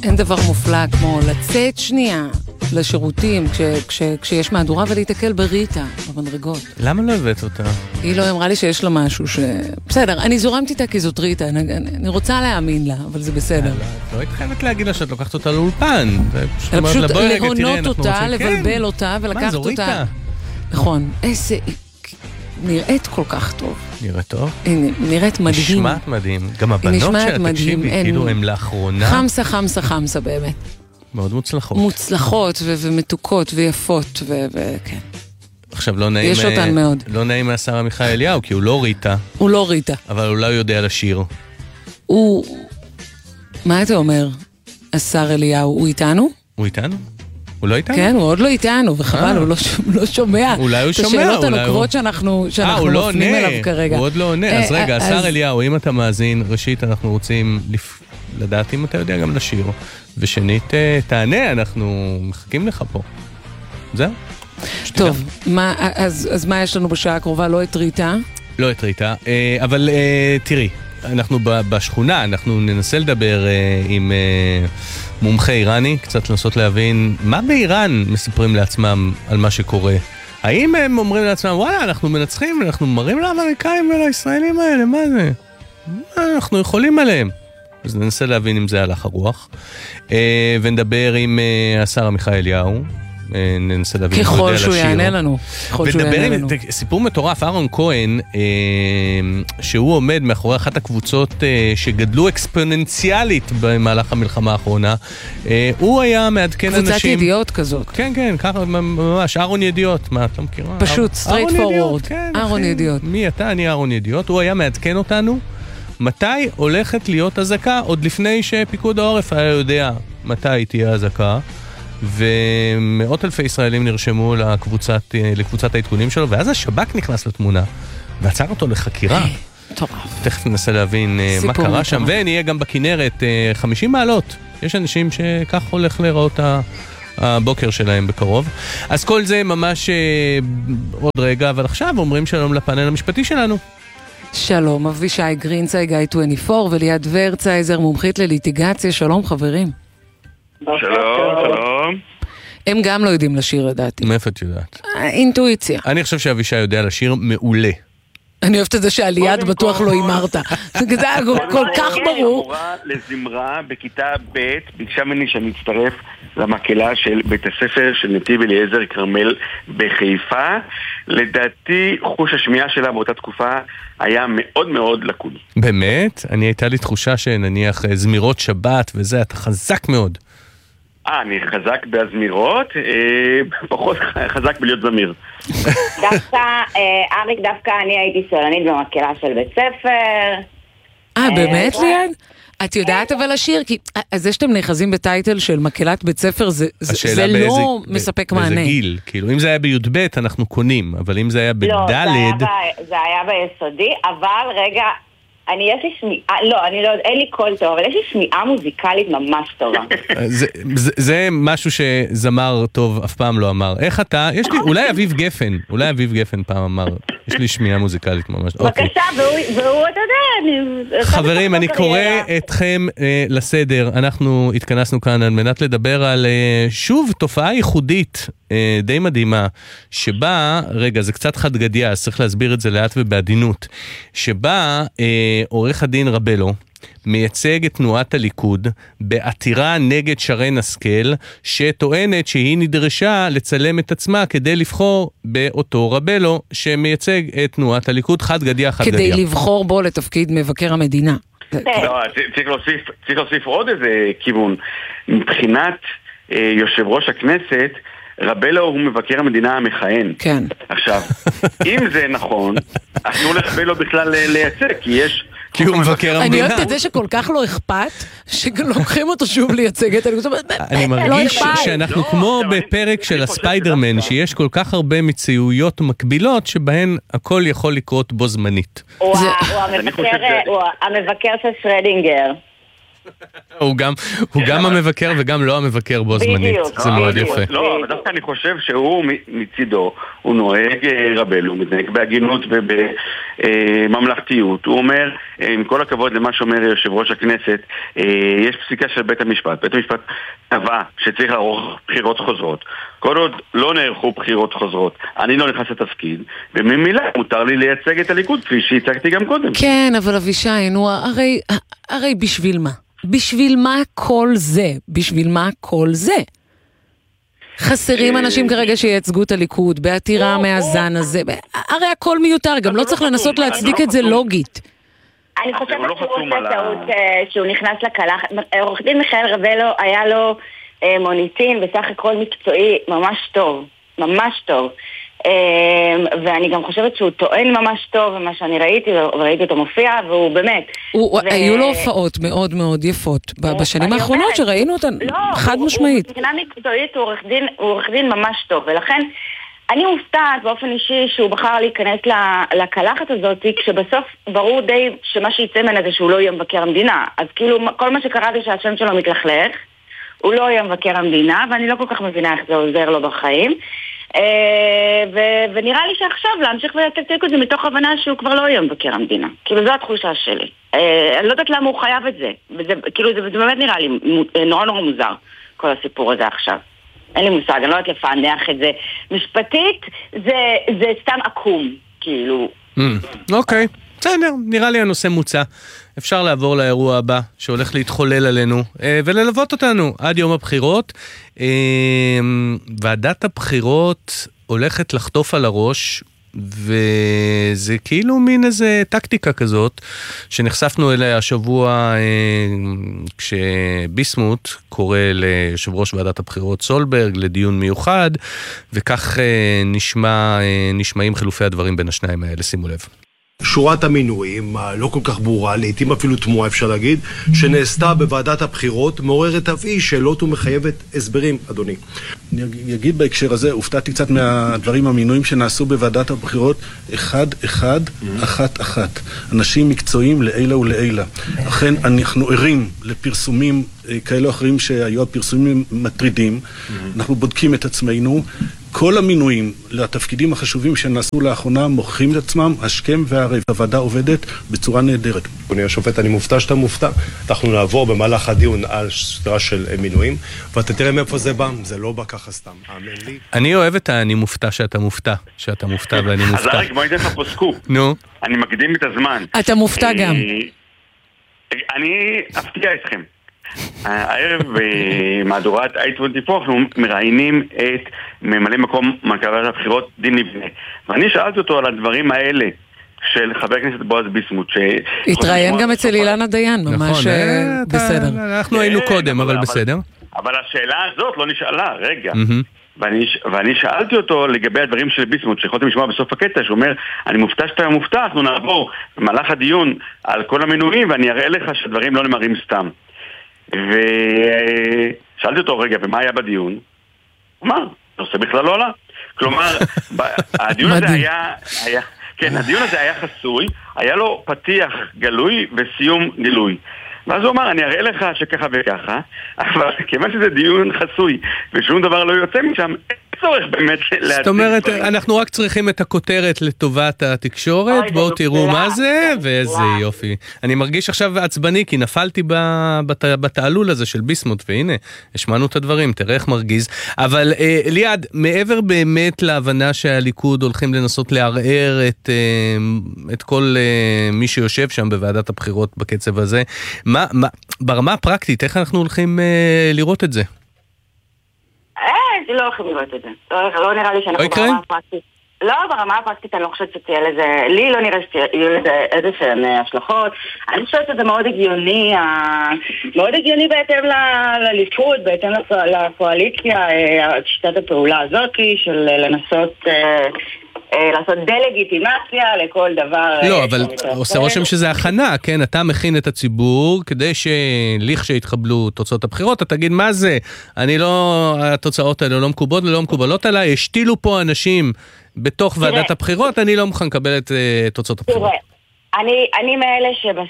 אין דבר מופלא כמו לצאת שנייה לשירותים כשיש מהדורה ולהתעכל בריטה, במדרגות. למה לא הבאת אותה? היא לא אמרה לי שיש לה משהו בסדר, אני זורמת איתה כי זאת ריטה, אני רוצה להאמין לה, אבל זה בסדר. לא היית חייבת להגיד לה שאת לוקחת אותה לאולפן. אלא פשוט להונות אותה, לבלבל אותה ולקחת אותה. נכון, איזה... נראית כל כך טוב. נראית טוב? נראית מדהים. נשמעת מדהים. גם הבנות שלה, תקשיבי, כאילו הם לאחרונה. חמסה באמת. מאוד מוצלחות. מוצלחות ומתוקות ויפות, וכן. עכשיו לא נעים... יש אותן מאוד. לא נעים מהשר עמיחי אליהו, כי הוא לא ריטה. הוא לא ריטה. אבל אולי הוא יודע לשיר. מה אתה אומר? השר אליהו, הוא איתנו? הוא איתנו? הוא לא איתנו? כן, הוא עוד לא איתנו, וחבל, הוא לא שומע. אולי הוא שומע, את השאלות הנוקבות שאנחנו מפנים אליו כרגע. הוא עוד לא עונה. אז רגע, השר אליהו, אם אתה מאזין, ראשית אנחנו רוצים לדעת אם אתה יודע גם לשיר, ושנית, תענה, אנחנו מחכים לך פה. זהו? טוב, אז מה יש לנו בשעה הקרובה? לא את ריטה? לא את ריטה, אבל תראי, אנחנו בשכונה, אנחנו ננסה לדבר עם מומחה איראני, קצת לנסות להבין מה באיראן מספרים לעצמם על מה שקורה. האם הם אומרים לעצמם, וואלה, אנחנו מנצחים, אנחנו מראים לאמריקאים ולישראלים האלה, מה זה? אנחנו יכולים עליהם. אז ננסה להבין אם זה הלך הרוח. ונדבר עם השר עמיחי אליהו. ננסה להבין ככל שהוא יענה לנו. ונדבר עם סיפור מטורף, אהרון כהן, שהוא עומד מאחורי אחת הקבוצות שגדלו אקספוננציאלית במהלך המלחמה האחרונה. הוא היה מעדכן אנשים... קבוצת ידיעות כזאת. כן, ככה ממש, אהרון ידיעות. מה, את לא מכירה? פשוט, סטרייט פורוורד. אהרון ידיעות. מי אתה? אני אהרון ידיעות. הוא היה מעדכן אותנו מתי הולכת להיות הזקה, עוד לפני שפיקוד העורף היה יודע מתי תהיה הזקה. ומאות אלפי ישראלים נרשמו לקבוצת העדכונים שלו, ואז השב"כ נכנס לתמונה ועצר אותו לחקירה. תכף ננסה להבין מה קרה שם, ונהיה גם בכנרת 50 מעלות. יש אנשים שכך הולך להיראות הבוקר שלהם בקרוב. אז כל זה ממש עוד רגע, אבל עכשיו אומרים שלום לפאנל המשפטי שלנו. שלום, אבישי גרינצייג, i24, וליד ורצייזר, מומחית לליטיגציה. שלום חברים. שלום. הם גם לא יודעים לשיר, לדעתי. מאיפה את יודעת? אינטואיציה. אני חושב שאבישי יודע לשיר מעולה. אני אוהבת את זה שעליית בטוח לא אימרת. זה היה כל כך ברור. מורה לזמרה בכיתה ב' ביקשה ממני שאני אצטרף למקהלה של בית הספר של נתיב אליעזר כרמל בחיפה. לדעתי חוש השמיעה שלה באותה תקופה היה מאוד מאוד לקוי. באמת? הייתה לי תחושה שנניח זמירות שבת וזה, אתה חזק מאוד. אני חזק בהזמירות, פחות חזק בלהיות זמיר. דווקא, אריק, דווקא אני הייתי סולנית במקהלה של בית ספר. באמת ליד? את יודעת אבל לשיר? כי זה שאתם נאחזים בטייטל של מקהלת בית ספר, זה לא מספק מענה. באיזה גיל? כאילו, אם זה היה בי"ב אנחנו קונים, אבל אם זה היה בד' זה היה ביסודי, אבל רגע... יש לי שמיעה, אין לי קול טוב, אבל יש לי שמיעה מוזיקלית ממש טובה. זה משהו שזמר טוב אף פעם לא אמר. איך אתה? יש לי, אולי אביב גפן פעם אמר, יש לי שמיעה מוזיקלית ממש. בבקשה, והוא, אתה יודע, חברים, אני קורא אתכם לסדר. אנחנו התכנסנו כאן על מנת לדבר על שוב תופעה ייחודית די מדהימה, שבה, רגע, זה קצת חד גדיה, אז צריך להסביר את זה לאט ובעדינות, שבה עורך הדין רבלו מייצג את תנועת הליכוד בעתירה נגד שרן השכל, שטוענת שהיא נדרשה לצלם את עצמה כדי לבחור באותו רבלו שמייצג את תנועת הליכוד. חד גדיה. כדי לבחור בו לתפקיד מבקר המדינה. לא, צריך להוסיף עוד איזה כיוון. מבחינת יושב ראש הכנסת, רבלו הוא מבקר המדינה המכהן. כן. עכשיו, אם זה נכון, אז תנו לרבלו בכלל לייצג, כי הוא מבקר המדינה. אני אוהבת את זה שכל כך לא אכפת, שלוקחים אותו שוב לייצג את הליכוד. אני מרגיש שאנחנו כמו בפרק של הספיידרמן, שיש כל כך הרבה מציאויות מקבילות, שבהן הכל יכול לקרות בו זמנית. הוא המבקר של שרדינגר. הוא גם המבקר וגם לא המבקר בו זמנית. זה מאוד יפה. לא, אבל דווקא אני חושב שהוא מצידו, הוא נוהג רבל, הוא מתנהג בהגינות ובממלכתיות. הוא אומר, עם כל הכבוד למה שאומר יושב ראש הכנסת, יש פסיקה של בית המשפט. בית המשפט קבע שצריך לערוך בחירות חוזרות. כל עוד לא נערכו בחירות חוזרות, אני לא נכנס לתפקיד, וממילא מותר לי לייצג את הליכוד, כפי שהצגתי גם קודם. כן, אבל אבישי, נו, הרי בשביל מה? בשביל מה כל זה? בשביל מה כל זה? חסרים אנשים כרגע שייצגו את הליכוד, בעתירה מהזן הזה, הרי הכל מיותר, גם לא צריך לנסות להצדיק את זה לוגית. אני חושבת שהוא עושה טעות שהוא נכנס לקלחת. עורך דין מיכאל רבלו היה לו מוניטין בסך הכל מקצועי ממש טוב, ממש טוב. ואני גם חושבת שהוא טוען ממש טוב במה שאני ראיתי, וראיתי אותו מופיע, והוא באמת... היו לו הופעות מאוד מאוד יפות בשנים האחרונות שראינו אותן חד משמעית. מבחינה מקצועית הוא עורך דין ממש טוב, ולכן אני מופתעת באופן אישי שהוא בחר להיכנס לקלחת הזאת, כשבסוף ברור די שמה שיצא ממנה זה שהוא לא יהיה מבקר המדינה. אז כאילו כל מה שקרה זה שהשם שלו מתלכלך, הוא לא יהיה מבקר המדינה, ואני לא כל כך מבינה איך זה עוזר לו בחיים. ונראה לי שעכשיו להמשיך ולתקתק את זה מתוך הבנה שהוא כבר לא יהיה מבקר המדינה. כאילו זו התחושה שלי. אני לא יודעת למה הוא חייב את זה. כאילו זה באמת נראה לי נורא נורא מוזר, כל הסיפור הזה עכשיו. אין לי מושג, אני לא יודעת לפענח את זה. משפטית זה סתם עקום, כאילו. אוקיי, בסדר, נראה לי הנושא מוצא. אפשר לעבור לאירוע הבא שהולך להתחולל עלינו וללוות אותנו עד יום הבחירות. ועדת הבחירות הולכת לחטוף על הראש, וזה כאילו מין איזה טקטיקה כזאת שנחשפנו אליה השבוע כשביסמוט קורא ליושב ראש ועדת הבחירות סולברג לדיון מיוחד, וכך נשמעים חילופי הדברים בין השניים האלה. שימו לב. שורת המינויים, לא כל כך ברורה, לעתים אפילו תמוהה אפשר להגיד, שנעשתה בוועדת הבחירות, מעוררת אף-היא שאלות ומחייבת הסברים, אדוני. אני אגיד בהקשר הזה, הופתעתי קצת מהדברים המינויים שנעשו בוועדת הבחירות, אחד, אחת. אנשים מקצועיים לעילה ולעילה. אכן, אנחנו ערים לפרסומים כאלה אחרים שהיו הפרסומים מטרידים, אנחנו בודקים את עצמנו, כל המינויים לתפקידים החשובים שנעשו לאחרונה מוכיחים את עצמם השכם והערב. הוועדה עובדת בצורה נהדרת. אדוני השופט, אני מופתע שאתה מופתע. אנחנו נעבור במהלך הדיון על סדרה של מינויים, ואתה תראה מאיפה זה בא. זה לא בא ככה סתם. האמן לי. אני אוהב את אני מופתע שאתה מופתע. שאתה מופתע ואני מופתע. אז אריק, בוא ניתן לך פה סקופ. נו. אני מקדים את הזמן. אתה מופתע גם. אני אפתיע אתכם. הערב במהדורת i24 אנחנו מראיינים את ממלא מקום מנכ"ל ועדת הבחירות דין ליבנה, ואני שאלתי אותו על הדברים האלה של חבר הכנסת בועז ביסמוט התראיין גם אצל אילנה דיין, ממש בסדר. אנחנו היינו קודם, אבל בסדר. אבל השאלה הזאת לא נשאלה, רגע. ואני שאלתי אותו לגבי הדברים של ביסמוט שיכולתם לשמוע בסוף הקטע, שאומר אני מופתע שאתה מופתע, אנחנו נעבור במהלך הדיון על כל המינויים ואני אראה לך שהדברים לא נאמרים סתם. ושאלתי אותו רגע, ומה היה בדיון? הוא אמר, נושא בכלל לא עלה. כלומר, הדיון הזה הדיון הזה היה חסוי, היה לו פתיח גלוי וסיום גלוי. ואז הוא אמר, אני אראה לך שככה וככה, אבל כיוון שזה דיון חסוי ושום דבר לא יוצא משם, צורך באמת להציג. זאת אומרת, אנחנו רק צריכים את הכותרת לטובת התקשורת, בואו תראו מה זה, ואיזה יופי. אני מרגיש עכשיו עצבני, כי נפלתי בתעלול הזה של ביסמוט, והנה, השמענו את הדברים, תראה איך מרגיז. אבל ליעד, מעבר באמת להבנה שהליכוד הולכים לנסות לערער את כל מי שיושב שם בוועדת הבחירות בקצב הזה, ברמה הפרקטית, איך אנחנו הולכים לראות את זה? לא הולכים לראות את זה. לא נראה לי שאנחנו ברמה הפרקטית. לא, ברמה הפרקטית אני לא חושבת שתהיה לזה, לי לא נראה שתהיה לזה איזה שהן השלכות. אני חושבת שזה מאוד הגיוני, מאוד הגיוני בהתאם לליכוד, בהתאם לקואליציה, שיטת הפעולה הזאת של לנסות לעשות דלגיטימציה לכל דבר. לא, אבל עושה רושם שזה הכנה, כן? אתה מכין את הציבור כדי שליך שהתחבלו תוצאות הבחירות, אתה תגיד מה זה? התוצאות האלה לא מקובלות עליי, השתילו פה אנשים בתוך ועדת הבחירות, אני לא מוכן לקבל את תוצאות הבחירות. אני מאלה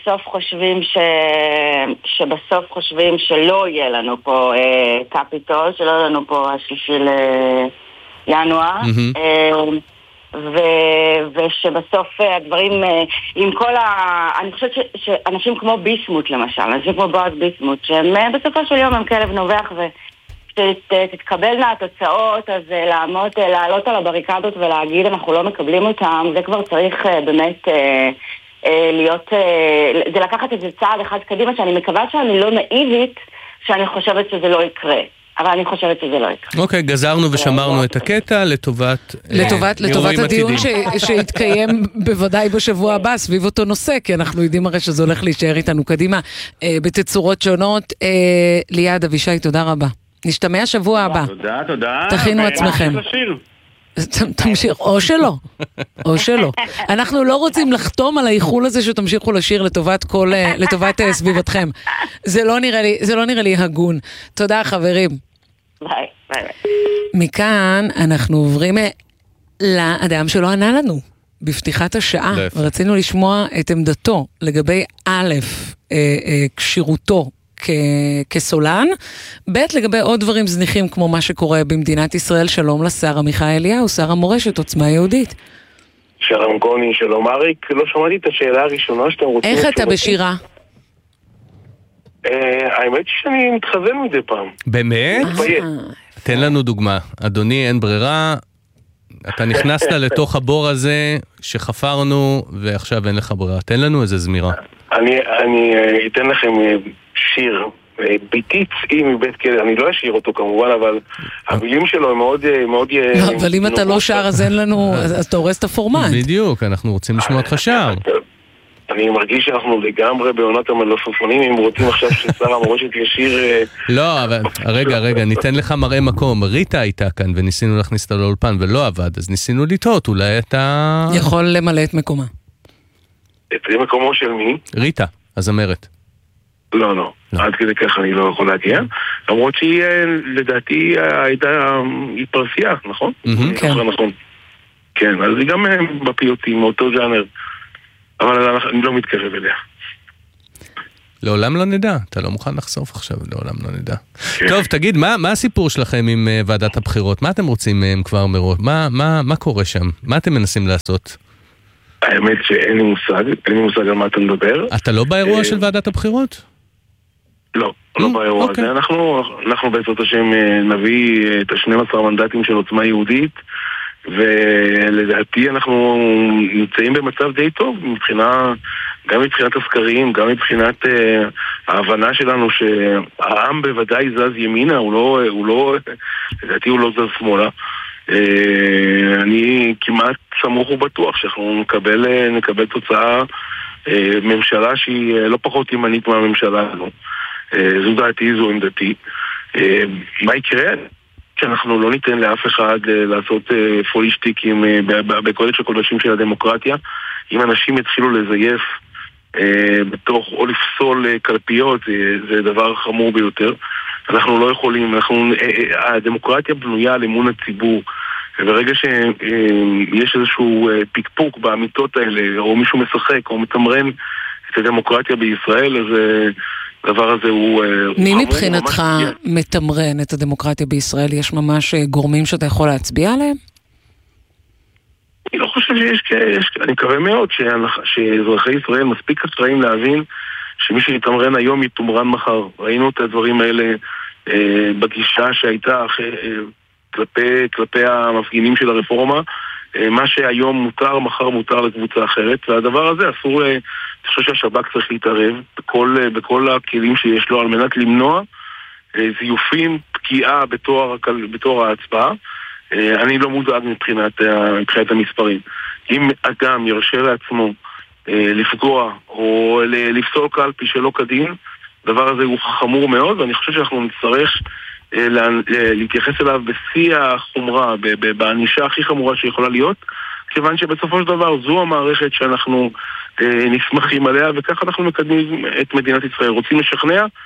שבסוף חושבים שלא יהיה לנו פה קפיטול, שלא יהיה לנו פה 3 לינואר, ושבסוף הדברים עם כל אני חושבת שאנשים כמו ביסמוט למשל, אנשים כמו בועז ביסמוט, שהם בסופו של יום הם כלב נובח, ותתקבלנה התוצאות, אז לעלות על הבריקדות ולהגיד אנחנו לא מקבלים אותם, זה כבר צריך באמת להיות, זה לקחת את זה צעד אחד קדימה, שאני מקווה שאני לא נאיבית, שאני חושבת שזה לא יקרה. אבל אני חושבת שזה לא יקרה. אוקיי, גזרנו ושמרנו את הקטע לטובת הדיון שיתקיים בוודאי בשבוע הבא סביב אותו נושא, כי אנחנו יודעים הרי שזה הולך להישאר איתנו קדימה בתצורות שונות. ליעד אבישי, תודה רבה. נשתמע שבוע הבא. תודה. תכינו עצמכם. תמשיך, או שלא. אנחנו לא רוצים לחתום על האיחול הזה שתמשיכו לשיר לטובת סביבתכם. זה לא נראה לי הגון. תודה חברים. ביי. מכאן אנחנו עוברים לאדם שלא ענה לנו בפתיחת השעה. ורצינו לשמוע את עמדתו לגבי א', כשירותו כסולן, ב' לגבי עוד דברים זניחים כמו מה שקורה במדינת ישראל. שלום לשר עמיחי אליהו, שר המורשת עוצמה יהודית. שלום גוני, שלום אריק. לא שמעתי את השאלה הראשונה שאתם רוצים. איך אתה בשירה? האמת שאני מתחזן מדי פעם. באמת? תן לנו דוגמה. אדוני, אין ברירה, אתה נכנסת לתוך הבור הזה שחפרנו ועכשיו אין לך ברירה. תן לנו איזה זמירה. אני אתן לכם שיר ביתי צעי מבית כלא, אני לא אשאיר אותו כמובן, אבל המילים שלו הם מאוד... אבל אם אתה לא שר אז אין לנו, אז אתה הורס את הפורמט. בדיוק, אנחנו רוצים לשמוע אותך שר. אני מרגיש שאנחנו לגמרי בעונת המלפפונים, אם רוצים עכשיו ששר המורשת ישיר... לא, אבל רגע, ניתן לך מראה מקום. ריטה הייתה כאן וניסינו להכניס אותה לאולפן ולא עבד, אז ניסינו לטעות, אולי אתה... יכול למלא את מקומה. את מקומו של מי? ריטה, הזמרת. לא. עד כדי כך אני לא יכול להגיע. למרות שהיא, לדעתי, היא פרסייה, נכון? כן. נכון. כן, אז היא גם בפיוטים, מאותו ז'אנר. אבל אני לא מתקרב אליה. לעולם לא נדע. אתה לא מוכן לחשוף עכשיו, לעולם לא נדע. טוב, תגיד, מה הסיפור שלכם עם ועדת הבחירות? מה אתם רוצים מהם כבר מראש? מה קורה שם? מה אתם מנסים לעשות? האמת שאין לי מושג על מה אתה מדבר. אתה לא באירוע של ועדת הבחירות? לא באירוע הזה. אנחנו בעזרת השם נביא את 12 מנדטים של עוצמה יהודית, ולדעתי אנחנו נמצאים במצב די טוב, גם מבחינת הסקרים, גם מבחינת ההבנה שלנו שהעם בוודאי זז ימינה, לדעתי הוא לא זז שמאלה. אני כמעט סמוך ובטוח שאנחנו נקבל תוצאה, ממשלה שהיא לא פחות ימנית מהממשלה הזו. זו דעתי, זו עמדתי. מה יקרה? שאנחנו לא ניתן לאף אחד לעשות פולישטיקים בקודש הקודשים של הדמוקרטיה. אם אנשים יתחילו לזייף או לפסול קלפיות, זה דבר חמור ביותר. אנחנו לא יכולים, הדמוקרטיה בנויה על אמון הציבור, וברגע שיש איזשהו פיקפוק באמיתות האלה, או מישהו משחק או מתמרן את הדמוקרטיה בישראל, אז הדבר הזה הוא... מי מבחינתך מתמרן את הדמוקרטיה בישראל? יש ממש גורמים שאתה יכול להצביע עליהם? אני לא חושב שיש, אני מקווה מאוד שאזרחי ישראל מספיק אחראים להבין שמי שיתמרן היום יתומרן מחר. ראינו את הדברים האלה בגישה שהייתה כלפי המפגינים של הרפורמה. מה שהיום מותר, מחר מותר לקבוצה אחרת, והדבר הזה אסור, אני חושב שהשב"כ צריך להתערב בכל הכלים שיש לו על מנת למנוע זיופים, פגיעה בתור ההצבעה. אני לא מודאג מבחינת המספרים. אם אדם ירשה לעצמו לפגוע או לפסול קלפי שלא כדין, הדבר הזה הוא חמור מאוד, ואני חושב שאנחנו נצטרך להתייחס אליו בשיא החומרה, בענישה הכי חמורה שיכולה להיות, כיוון שבסופו של דבר זו המערכת שאנחנו נסמכים עליה, וכך אנחנו מקדמים את מדינת ישראל. רוצים לשכנע,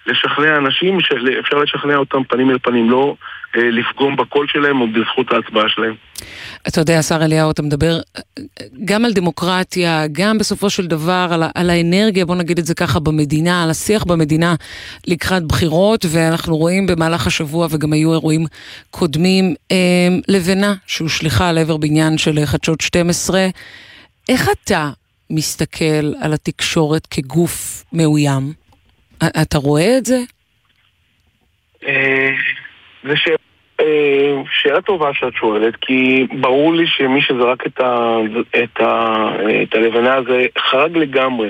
לשכנע אנשים, אפשר לשכנע אותם פנים אל פנים, לא לפגום בקול שלהם או בזכות ההצבעה שלהם. אתה יודע, השר אליהו, אתה מדבר גם על דמוקרטיה, גם בסופו של דבר על האנרגיה, בוא נגיד את זה ככה, במדינה, על השיח במדינה לקראת בחירות, ואנחנו רואים במהלך השבוע, וגם היו אירועים קודמים, לבנה שהושליחה על עבר בניין של חדשות 12. איך אתה מסתכל על התקשורת כגוף מאוים? אתה רואה את זה? זה שאלה טובה שאת שואלת, כי ברור לי שמי שזרק את הלבנה הזה חרג לגמרי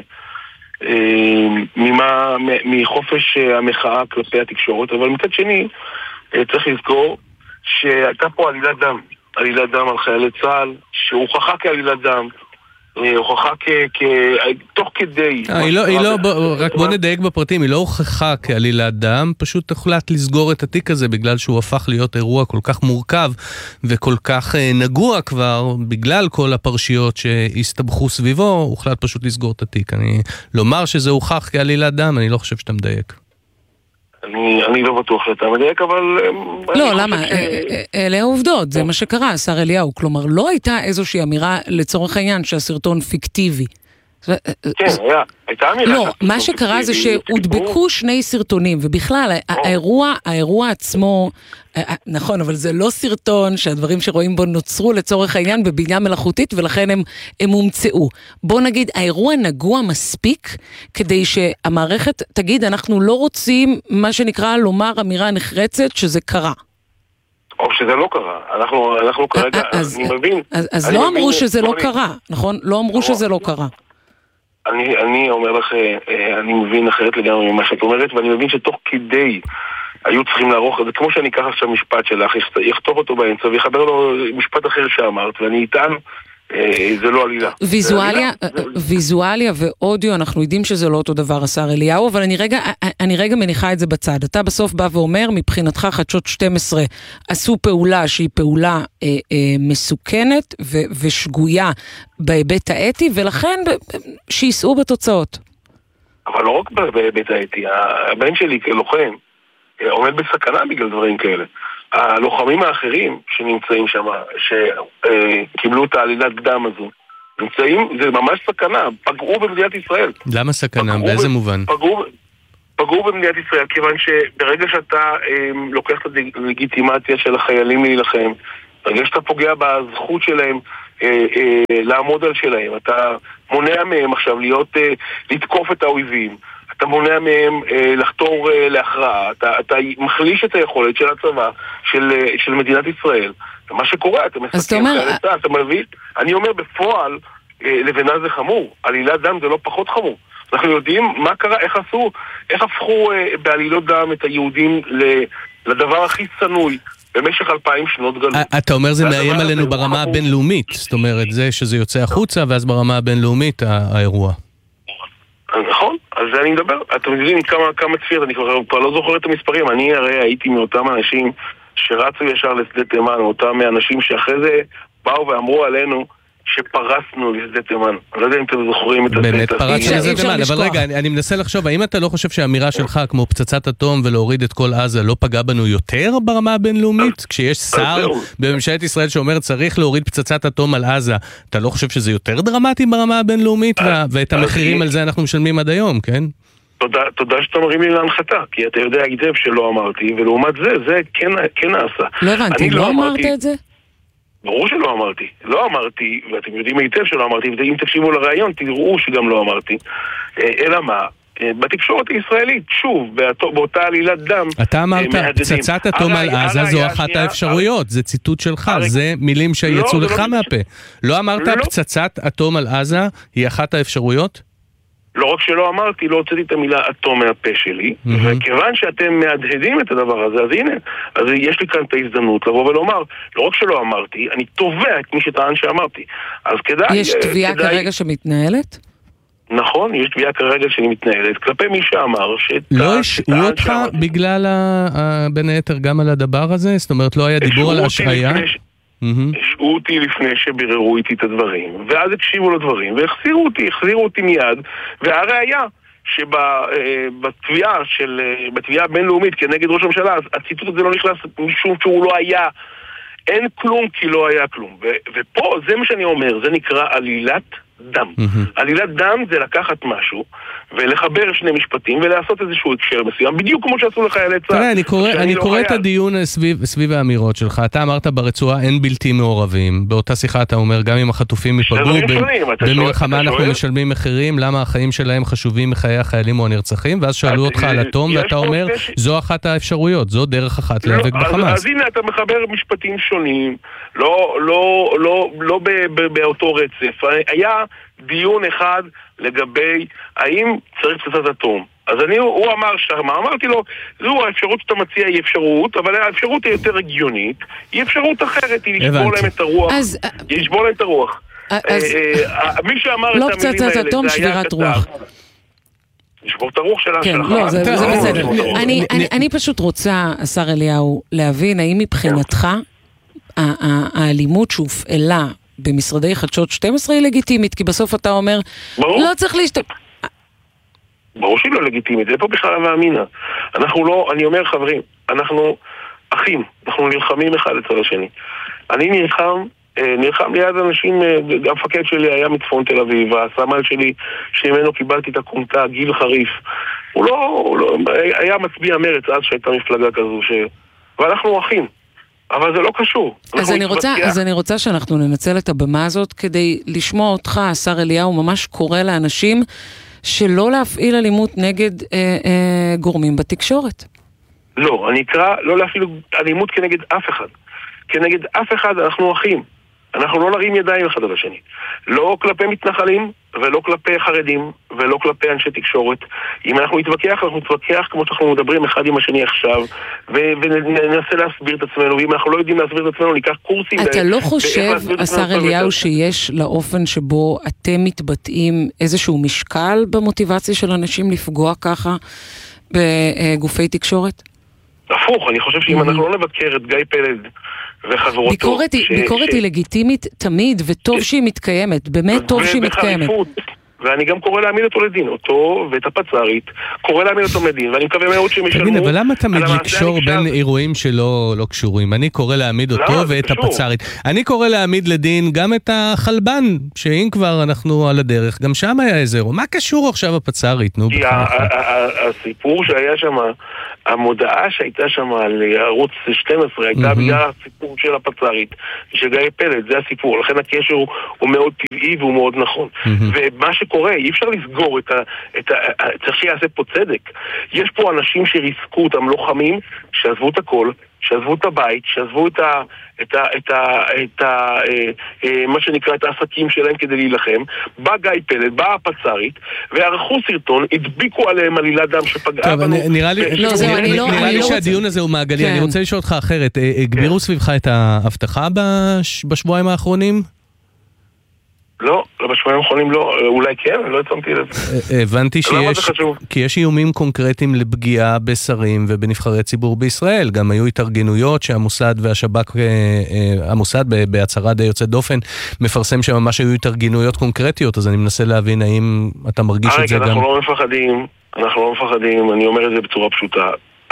מחופש המחאה כלפי התקשורת, אבל מצד שני צריך לזכור שהייתה פה עלילת דם על חיילי צה"ל, שהוכחה כעלילת דם, הוכחה תוך כדי... רק בוא נדייק בפרטים, היא לא הוכחה כעלילת דם, פשוט הוחלט לסגור את התיק הזה בגלל שהוא הפך להיות אירוע כל כך מורכב וכל כך נגוע כבר, בגלל כל הפרשיות שהסתבכו סביבו, הוחלט פשוט לסגור את התיק. לומר שזה הוכח כעלילת דם, אני לא חושב שאתה מדייק. אני לא בטוח שאתה מדייק, אבל... לא, למה? אלה העובדות, זה מה שקרה, השר אליהו. כלומר, לא הייתה איזושהי אמירה לצורך העניין שהסרטון פיקטיבי. כן, הייתה אמירה. לא, מה שקרה זה שהודבקו שני סרטונים, ובכלל, האירוע עצמו, נכון, אבל זה לא סרטון שהדברים שרואים בו נוצרו לצורך העניין בבינה מלאכותית, ולכן הם הומצאו. בוא נגיד, האירוע נגוע מספיק, כדי שהמערכת תגיד, אנחנו לא רוצים, מה שנקרא, לומר אמירה נחרצת שזה קרה. או שזה לא קרה. אנחנו כרגע, אני מבין. אז לא אמרו שזה לא קרה, נכון? לא אמרו שזה לא קרה. אני אומר לך, אני מבין אחרת לגמרי ממה שאת אומרת, ואני מבין שתוך כדי היו צריכים לערוך, זה כמו שאני אקח עכשיו משפט שלך, יכתוב אותו באמצע ויחבר לו משפט אחר שאמרת, ואני איתן, זה לא עלילה. ויזואליה ואודיו, אנחנו יודעים שזה לא אותו דבר, השר אליהו, אבל אני רגע מניחה את זה בצד. אתה בסוף בא ואומר, מבחינתך חדשות 12 עשו פעולה שהיא פעולה מסוכנת ושגויה בהיבט האתי, ולכן שיסעו בתוצאות. אבל לא רק בהיבט האתי, הבן שלי כלוחם עומד בסכנה בגלל דברים כאלה. הלוחמים האחרים שנמצאים שם, שקיבלו את העלילת דם הזו, נמצאים, זה ממש סכנה, פגעו במדינת ישראל. למה סכנה? באיזה מובן? פגעו במדינת ישראל, כיוון שברגע שאתה לוקח את הלגיטימציה של החיילים להילחם, ברגע שאתה פוגע בזכות שלהם לעמוד על שלהם, אתה מונע מהם עכשיו לתקוף את האויבים, אתה מונע מהם לחתור להכרעה, אתה מחליש את היכולת של הצבא, של מדינת ישראל. ומה שקורה, אתה מסתכל חיילי צה"ל, אתה מבין? אני אומר בפועל, לבנה זה חמור, עלילת דם זה לא פחות חמור. אנחנו יודעים מה קרה, איך הפכו בעלילות דם את היהודים לדבר הכי צנוי במשך 2000 שנות גלות. אתה אומר זה מאיים עלינו ברמה הבינלאומית, זאת אומרת, זה שזה יוצא החוצה, ואז ברמה הבינלאומית האירוע. נכון, אז אני מדבר, אתם יודעים כמה צפיות, אני כבר לא זוכר את המספרים, אני הרי הייתי מאותם אנשים שרצו ישר לשדה תימן, אותם אנשים שאחרי זה באו ואמרו עלינו שפרסנו לשדה תימן. אני לא יודע אם אתם זוכרים את זה. באמת פרסנו לשדה תימן, אבל רגע, אני מנסה לחשוב, האם אתה לא חושב שהאמירה שלך כמו פצצת אטום ולהוריד את כל עזה לא פגע בנו יותר ברמה הבינלאומית? כשיש שר בממשלת ישראל שאומר צריך להוריד פצצת אטום על עזה, אתה לא חושב שזה יותר דרמטי ברמה הבינלאומית? ואת המחירים על זה אנחנו משלמים עד היום, כן? תודה שאתה מרים לי להנחתה, כי אתה יודע היטב שלא אמרתי, ולעומת זה כן נעשה. לא הבנתי, לא אמרת את זה? ברור שלא אמרתי. לא אמרתי, ואתם יודעים היטב שלא אמרתי, ואם תקשיבו לרעיון, תראו שגם לא אמרתי. אלא מה? בתקשורת הישראלית, שוב, באותה עלילת דם... אתה אמרת, פצצת אטום על עזה זו אחת האפשרויות, זה ציטוט שלך, זה מילים שיצאו לך מהפה. לא אמרת, פצצת אטום על עזה היא אחת האפשרויות? לא רק שלא אמרתי, לא הוצאתי את המילה אטום מהפה שלי, וכיוון שאתם מהדהדים את הדבר הזה, אז הנה, אז יש לי כאן את ההזדמנות לבוא ולומר, לא רק שלא אמרתי, אני תובע את מי שטען שאמרתי. אז כדאי... יש תביעה כרגע שמתנהלת? נכון, יש תביעה כרגע שמתנהלת, כלפי מי שאמר לא השעו אותך בגלל, בין היתר, גם על הדבר הזה? זאת אומרת, לא היה דיבור על השעיה? השעו אותי לפני שביררו איתי את הדברים, ואז הקשיבו לדברים, והחזירו אותי מיד, והראיה בתביעה הבינלאומית כנגד ראש הממשלה, הציטוט הזה לא נכנס משום שהוא לא היה, אין כלום כי לא היה כלום. ופה זה מה שאני אומר, זה נקרא עלילת דם. עלילת דם זה לקחת משהו ולחבר שני משפטים ולעשות איזשהו הקשר מסוים, בדיוק כמו שעשו לחיילי צה"ל. אני קורא את הדיון סביב האמירות שלך. אתה אמרת ברצועה אין בלתי מעורבים. באותה שיחה אתה אומר גם אם החטופים ייפגעו במלחמה אנחנו משלמים מחירים, למה החיים שלהם חשובים מחיי החיילים או הנרצחים, ואז שאלו אותך על התום ואתה אומר זו אחת האפשרויות, זו דרך אחת להיאבק בחמאס. אז הנה אתה מחבר משפטים שונים, לא באותו רצף. היה דיון אחד לגבי האם צריך פצצת אטום. אז הוא אמר שמה, אמרתי לו, זו האפשרות שאתה מציע היא אפשרות, אבל האפשרות היא יותר הגיונית, היא אפשרות אחרת, היא לשבור להם את הרוח. לשבור להם את הרוח. מי שאמר את המילים האלה, לא פצצת אטום, שבירת רוח. לשבור את הרוח שלה. כן, לא, זה בסדר. אני פשוט רוצה, השר אליהו, להבין האם מבחינתך האלימות שהופעלה במשרדי חדשות 12 היא לגיטימית, כי בסוף אתה אומר, לא צריך ברור שהיא לא לגיטימית, זה פה בכלל המאמינה. אנחנו לא, אני אומר חברים, אנחנו אחים, אנחנו נלחמים אחד לצד השני. אני נלחם ליד אנשים, המפקד שלי היה מצפון תל אביב, הסמל שלי שממנו קיבלתי את הקומטה, גיל חריף. הוא לא, היה מצביע מרץ אז שהייתה מפלגה כזו, ואנחנו אחים. אבל זה לא קשור. אז אני רוצה שאנחנו ננצל את הבמה הזאת כדי לשמוע אותך, השר אליהו, ממש קורא לאנשים שלא להפעיל אלימות נגד גורמים בתקשורת. לא, אני אקרא לא להפעיל אלימות כנגד אף אחד. כנגד אף אחד אנחנו אחים. אנחנו לא נרים ידיים אחד על השני. לא כלפי מתנחלים, ולא כלפי חרדים, ולא כלפי אנשי תקשורת. אם אנחנו נתווכח, אנחנו נתווכח כמו שאנחנו מדברים אחד עם השני עכשיו, וננסה להסביר את עצמנו, ואם אנחנו לא יודעים להסביר את עצמנו, ניקח קורסים. אתה לא חושב, השר אליהו, שיש לאופן שבו אתם מתבטאים איזשהו משקל במוטיבציה של אנשים לפגוע ככה בגופי תקשורת? הפוך, אני חושב שאם אנחנו לא נבקר את גיא פלד וחברותו... ביקורת היא לגיטימית תמיד, וטוב שהיא מתקיימת, באמת טוב שהיא מתקיימת. ואני גם קורא להעמיד אותו לדין, אותו ואת הפצ"רית, קורא להעמיד אותו לדין, ואני מקווה מאוד שהם ישלמו... תגיד, אבל למה אתה לקשור בין אירועים שלא קשורים? אני קורא להעמיד אותו ואת הפצ"רית. אני קורא להעמיד לדין גם את החלבן, שאם כבר אנחנו על הדרך, גם שם היה איזה אירוע. מה קשור עכשיו הפצ"רית? נו, הסיפור שהיה שם... המודעה שהייתה שם על ערוץ 12 הייתה בגלל הסיפור של הפצ"רית, של גיא פלד, זה הסיפור. לכן הקשר הוא מאוד טבעי והוא מאוד נכון. ומה שקורה, אי אפשר לסגור צריך שיעשה פה צדק. יש פה אנשים שריסקו אותם, לוחמים, שעזבו את הכל, שעזבו את הבית, שעזבו מה שנקרא את העסקים שלהם כדי להילחם. בא גיא פלד, באה הפצ"רית, וערכו סרטון, הדביקו עליהם עלילת דם שפגעה בנו. נראה לי שהדיון הזה הוא מעגלי. אני רוצה לשאול אותך אחרת. הגבירו סביבך את ההבטחה בשבועיים האחרונים? לא, בשבועיים האחרונים לא, אולי כן, לא הצמתי לזה. הבנתי שיש איומים קונקרטיים לפגיעה בשרים ובנבחרי ציבור בישראל. גם היו התארגנויות שהמוסד והשב"כ, המוסד בהצהרה די יוצאת דופן, מפרסם שממש היו התארגנויות קונקרטיות, אז אני מנסה להבין האם אתה מרגיש את זה גם... אנחנו לא מפחדים, אני אומר את זה בצורה פשוטה.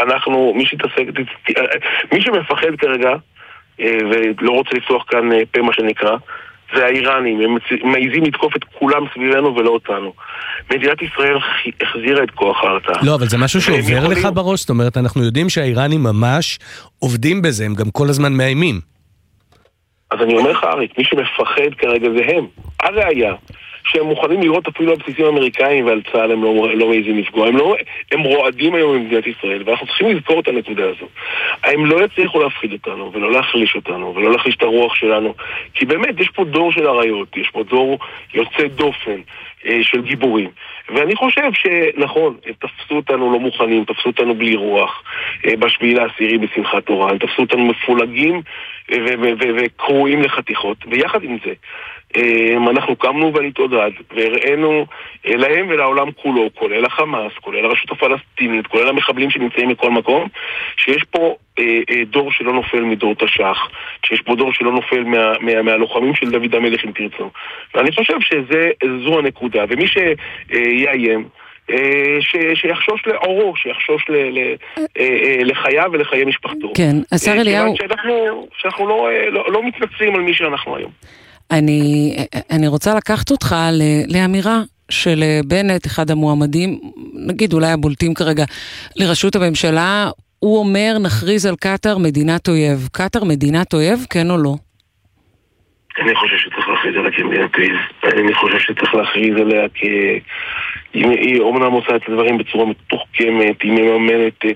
מי שמפחד כרגע, ולא רוצה לפתוח כאן פה מה שנקרא, זה האיראנים, הם מעיזים לתקוף את כולם סביבנו ולא אותנו. מדינת ישראל החזירה את כוח ההרתעה. לא, אבל זה משהו שעובר לך בראש, זאת אומרת, אנחנו יודעים שהאיראנים ממש עובדים בזה, הם גם כל הזמן מאיימים. אז אני אומר לך, אריק, מי שמפחד כרגע זה הם. הראיה שהם מוכנים לראות אפילו על בסיסים אמריקאים ועל צה"ל הם לא מעיזים לפגוע. הם רועדים היום במדינת ישראל, ואנחנו צריכים לזכור את הנקודה הזו. הם לא יצליחו להפחיד אותנו, ולא להחליש אותנו, ולא להחליש את הרוח שלנו, כי באמת יש פה דור של עריות, יש פה דור יוצא דופן של גיבורים. ואני חושב שנכון, הם תפסו אותנו לא מוכנים, תפסו אותנו בלי רוח, בשביעי לעשירי בשמחת תורה, הם תפסו אותנו מפולגים וקרועים לחתיכות, ויחד עם זה, אנחנו קמנו ונתעודד והראינו להם ולעולם כולו, כולל החמאס, כולל הרשות הפלסטינית, כולל המחבלים שנמצאים מכל מקום, שיש פה דור שלא נופל מדור תש"ח, שיש פה דור שלא נופל מהלוחמים של דוד המלך אם תרצו. ואני חושב שזו הנקודה, ומי שיאיים שיחשוש לעורו, שיחשוש לחייו ולחיי משפחתו. כן, השר אליהו... שאנחנו לא מתנצלים על מי שאנחנו היום. אני רוצה לקחת אותך לאמירה של בנט, אחד המועמדים, נגיד אולי הבולטים כרגע, לראשות הממשלה, הוא אומר, נכריז על קטר מדינת אויב. קטר מדינת אויב, כן או לא? אני חושב שצריך להכריז עליה כמדינת אויב. אני חושב שצריך להכריז עליה היא אומנם עושה את הדברים בצורה מתוחכמת, היא מממנת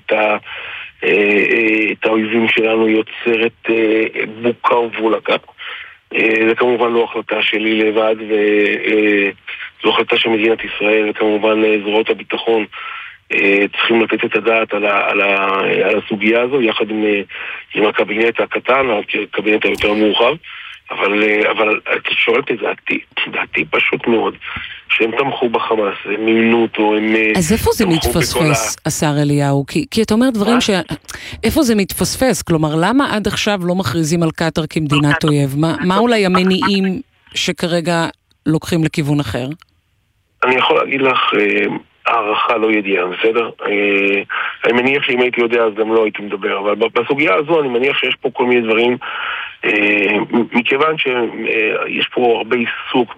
את האויבים שלנו, יוצרת בוקה ובולקה. זה כמובן לא החלטה שלי לבד, וזו החלטה של מדינת ישראל, וכמובן זרועות הביטחון צריכים לתת את הדעת על הסוגיה הזו, יחד עם הקבינט הקטן, הקבינט היותר מאוחר. אבל אתה שואלת את דעתי פשוט מאוד, שהם תמכו בחמאס, הם מימנו אותו, אז איפה זה מתפספס, השר אליהו? כי אתה אומר דברים איפה זה מתפספס? כלומר, למה עד עכשיו לא מכריזים על קטר כמדינת אויב? מה אולי המניעים שכרגע לוקחים לכיוון אחר? אני יכול להגיד לך, הערכה לא ידיעה, בסדר? אני מניח שאם הייתי יודע אז גם לא הייתי מדבר, אבל בסוגיה הזו אני מניח שיש פה כל מיני דברים, מכיוון שיש פה הרבה עיסוק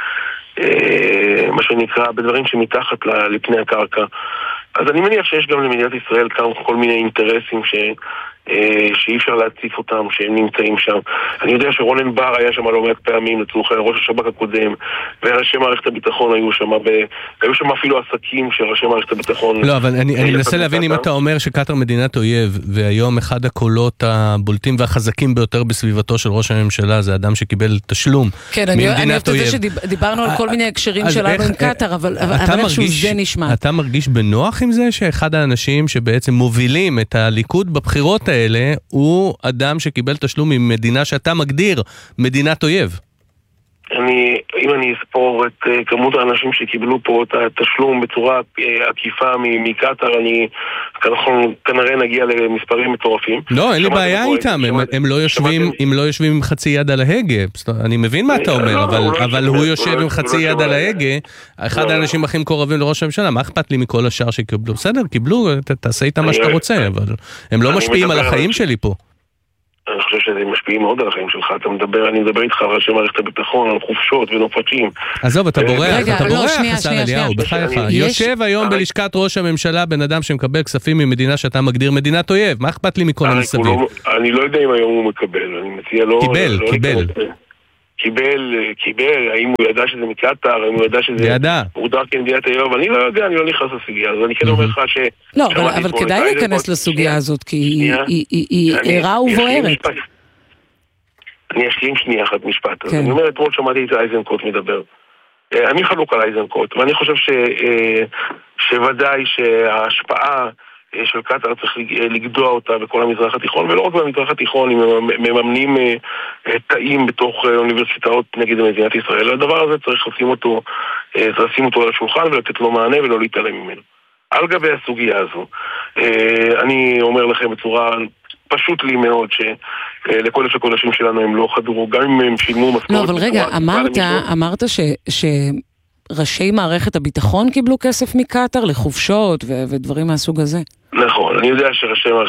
מה שנקרא, בדברים שמתחת לפני הקרקע. אז אני מניח שיש גם למדינת ישראל כל מיני אינטרסים שאי אפשר להציף אותם, שהם נמצאים שם. אני יודע שרונן בר היה שם לא מעט פעמים לצורך ראש השב"כ הקודם, וראשי מערכת הביטחון היו שם אפילו עסקים של ראשי מערכת הביטחון. לא, אבל אני מנסה להבין אם אתה אומר שקטר מדינת אויב, והיום אחד הקולות הבולטים והחזקים ביותר בסביבתו של ראש הממשלה, זה אדם שקיבל תשלום ממדינת אויב. שדיברנו על כל מיני הקשרים שלנו עם קטר, אבל איכשהו זה נשמע. אתה מרגיש בנוח עם זה שאחד האנשים שבעצם מובילים את הליכוד בבחירות האלה הוא אדם שקיבל תשלום ממדינה שאתה מגדיר מדינת אויב? אם אני אספור את כמות האנשים שקיבלו פה את התשלום בצורה עקיפה מקטר, אנחנו כנראה נגיע למספרים מטורפים. לא, אין לי בעיה איתם, הם לא יושבים עם חצי יד על ההגה. אני מבין מה אתה אומר, אבל הוא יושב עם חצי יד על ההגה, אחד האנשים הכי מקורבים לראש הממשלה, מה אכפת לי מכל השאר שקיבלו? בסדר, קיבלו, תעשה איתם מה שאתה רוצה, אבל הם לא משפיעים על החיים שלי פה. אני חושב שזה משפיעים מאוד על החיים שלך. אני מדבר איתך על ראשי מערכת הביטחון, על חופשות ונופשים. עזוב, אתה בורח, השר אליהו, בחייך. יושב היום בלשכת ראש הממשלה בן אדם שמקבל כספים ממדינה שאתה מגדיר מדינת אויב. מה אכפת לי מכל המסביב? אני לא יודע אם היום הוא מקבל. אני מציע לא... קיבל, האם הוא ידע שזה מקטר, האם הוא ידע שזה הוגדר כמדינת אויב, אני לא יודע, אני לא נכנס לסוגיה, אז אני כן אומר לך ש... לא, אבל כדאי להיכנס לסוגיה הזאת, כי היא ערה ובוערת. אני אשלים שנייה אחת משפט, אז אני אומר, אתמול שמעתי את אייזנקוט מדבר. אני חלוק על אייזנקוט, ואני חושב שוודאי שההשפעה של קטר צריך לגדוע אותה בכל המזרח התיכון, ולא רק במזרח התיכון, אם מממנים תאים בתוך אוניברסיטאות נגד מדינת ישראל. הדבר הזה צריך לשים אותו על השולחן ולתת לו מענה ולא להתעלם ממנו. על גבי הסוגיה הזו, אני אומר לכם בצורה פשוט לי מאוד שלקודש הקודשים שלנו הם לא חדרו, גם אם הם שילמו משכורת. לא, אבל רגע, אמרת ראשי מערכת הביטחון קיבלו כסף מקטר לחופשות ודברים מהסוג הזה. נכון, אני יודע שראשי מערכת